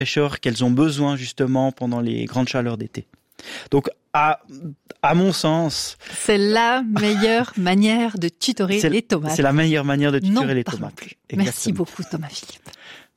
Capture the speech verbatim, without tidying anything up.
fraîcheur qu'elles ont besoin justement pendant les grandes chaleurs d'été. Donc, à, à mon sens... C'est la meilleure manière de tutorer les tomates. C'est la meilleure manière de tutorer non, les tomates. Plus. Merci beaucoup Thomas Philippe.